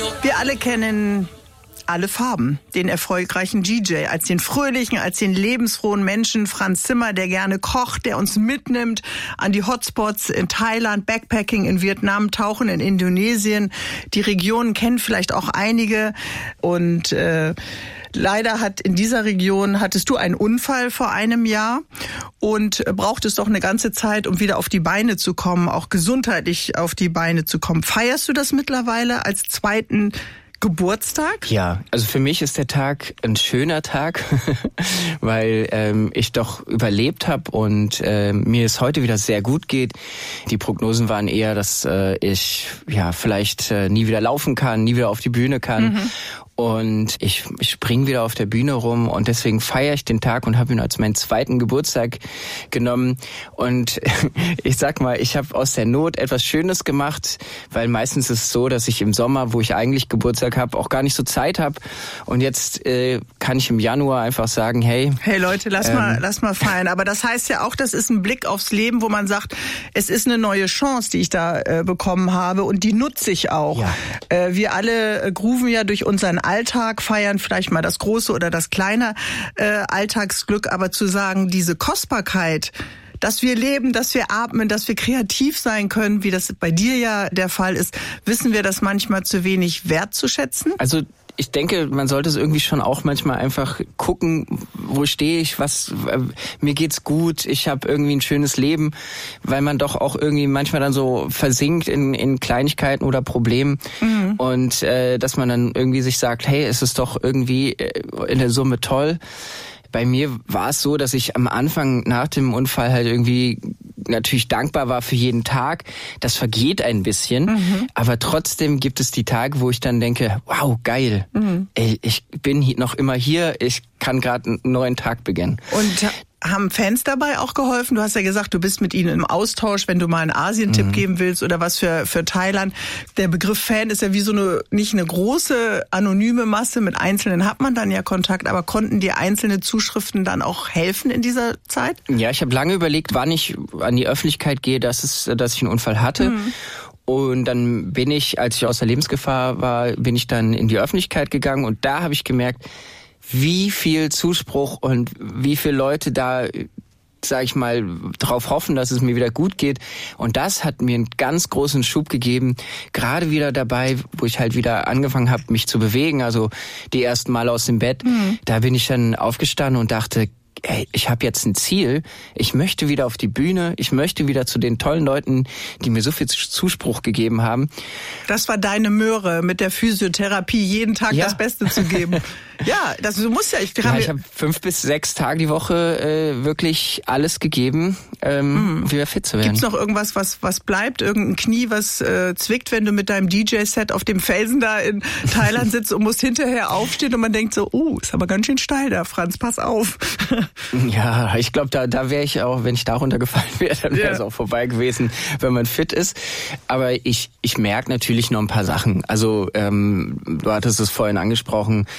Wir alle kennen alle Farben. Den erfolgreichen DJ als den fröhlichen, als den lebensfrohen Menschen. Franz Zimmer, der gerne kocht, der uns mitnimmt an die Hotspots in Thailand, Backpacking in Vietnam, Tauchen in Indonesien. Die Regionen kennen vielleicht auch einige. Und leider in dieser Region hattest du einen Unfall vor einem Jahr und brauchtest doch eine ganze Zeit, um wieder auf die Beine zu kommen, auch gesundheitlich auf die Beine zu kommen. Feierst du das mittlerweile als zweiten Geburtstag? Ja, also für mich ist der Tag ein schöner Tag, weil ich doch überlebt habe und mir es heute wieder sehr gut geht. Die Prognosen waren eher, dass ich vielleicht nie wieder laufen kann, nie wieder auf die Bühne kann. Mhm. Und ich spring wieder auf der Bühne rum und deswegen feiere ich den Tag und habe ihn als meinen zweiten Geburtstag genommen. Und ich sag mal, ich habe aus der Not etwas Schönes gemacht, weil meistens ist es so, dass ich im Sommer, wo ich eigentlich Geburtstag habe, auch gar nicht so Zeit habe. Und jetzt kann ich im Januar einfach sagen, hey Leute, lass mal feiern. Aber das heißt ja auch, das ist ein Blick aufs Leben, wo man sagt, es ist eine neue Chance, die ich da bekommen habe und die nutze ich auch. Ja. Wir alle grooven ja durch unseren Alltag, feiern vielleicht mal das große oder das kleine Alltagsglück, aber zu sagen, diese Kostbarkeit, dass wir leben, dass wir atmen, dass wir kreativ sein können, wie das bei dir ja der Fall ist, wissen wir das manchmal zu wenig wertzuschätzen? Also ich denke, man sollte es irgendwie schon auch manchmal einfach gucken, wo stehe ich, mir geht's gut, ich habe irgendwie ein schönes Leben, weil man doch auch irgendwie manchmal dann so versinkt in Kleinigkeiten oder Problemen und dass man dann irgendwie sich sagt, hey, es ist doch irgendwie in der Summe toll. Bei mir war es so, dass ich am Anfang nach dem Unfall halt irgendwie natürlich dankbar war für jeden Tag. Das vergeht ein bisschen, aber trotzdem gibt es die Tage, wo ich dann denke, wow, geil, ey, ich bin noch immer hier, ich kann gerade einen neuen Tag beginnen. Und haben Fans dabei auch geholfen? Du hast ja gesagt, du bist mit ihnen im Austausch, wenn du mal einen Asien-Tipp geben willst oder was für Thailand. Der Begriff Fan ist ja wie so nicht eine große anonyme Masse. Mit Einzelnen hat man dann ja Kontakt, aber konnten dir einzelne Zuschriften dann auch helfen in dieser Zeit? Ja, ich habe lange überlegt, wann ich an die Öffentlichkeit gehe, dass ich einen Unfall hatte. Und dann bin ich, als ich aus der Lebensgefahr war, bin ich dann in die Öffentlichkeit gegangen und da habe ich gemerkt, wie viel Zuspruch und wie viele Leute da, sag ich mal, drauf hoffen, dass es mir wieder gut geht. Und das hat mir einen ganz großen Schub gegeben. Gerade wieder dabei, wo ich halt wieder angefangen habe, mich zu bewegen. Also die ersten Mal aus dem Bett. Da bin ich dann aufgestanden und dachte, ey, ich habe jetzt ein Ziel, ich möchte wieder auf die Bühne, ich möchte wieder zu den tollen Leuten, die mir so viel Zuspruch gegeben haben. Das war deine Möhre, mit der Physiotherapie jeden Tag das Beste zu geben. Ja, du musst ja. Ich habe 5 bis 6 Tage die Woche wirklich alles gegeben, wieder fit zu werden. Gibt's noch irgendwas, was bleibt? Irgendein Knie, was zwickt, wenn du mit deinem DJ-Set auf dem Felsen da in Thailand sitzt und musst hinterher aufstehen und man denkt so, ist aber ganz schön steil da, Franz, pass auf. Ja, ich glaube, da wäre ich auch, wenn ich da runtergefallen wäre, dann wäre es auch vorbei gewesen, wenn man fit ist. Aber ich merke natürlich noch ein paar Sachen. Also du hattest es vorhin angesprochen,